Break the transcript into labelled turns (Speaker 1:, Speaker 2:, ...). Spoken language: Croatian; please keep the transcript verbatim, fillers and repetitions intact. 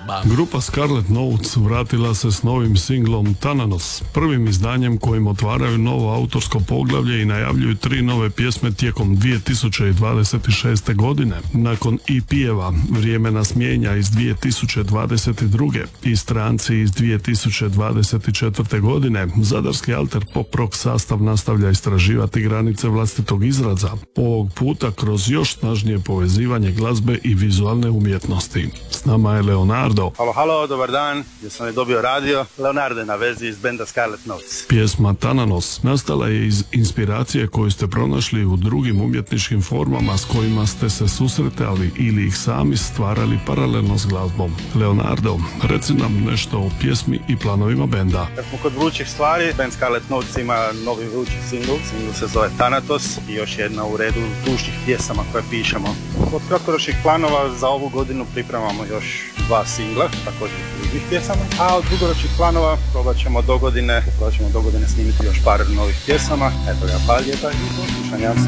Speaker 1: Ba.
Speaker 2: Grupa Scarlet Notes vratila se s novim singlom Thanatos, prvim izdanjem kojim otvaraju novo autorsko poglavlje i najavljuju tri nove pjesme tijekom dvije tisuće dvadeset šeste. godine. Nakon E P-eva Vrijeme nas mijenja iz dvije tisuće dvadeset druge. i Stranci iz dvije tisuće dvadeset četvrte. godine, zadarski alter pop rock sastav nastavlja istraživati granice vlastitog izraza, ovog puta kroz još snažnije povezivanje glazbe i vizualne umjetnosti. S nama je Leonardo.
Speaker 3: Halo, halo, dobar dan. Ja sam je dobio radio. Leonardo je na vezi iz benda Scarlet Notes.
Speaker 2: Pjesma Thanatos nastala je iz inspiracije koju ste pronašli u drugim umjetničkim formama s kojima ste se susretali ili ih sami stvarali paralelno s glazbom. Leonardo, reci nam nešto o pjesmi i planovima benda.
Speaker 3: Kad smo kod vrućih stvari, band Scarlet Notes ima novi vrući single. Single se zove Thanatos i još jedna u redu tušnih pjesama koje pišemo. Od kratkoročnih planova za ovu godinu pripremamo još dva singla, također drugih pjesama, a od dugoročnih planova probat ćemo do godine, probat ćemo do godine snimiti još par novih pjesama. Eto ga, hvala lijepa i do slušanja.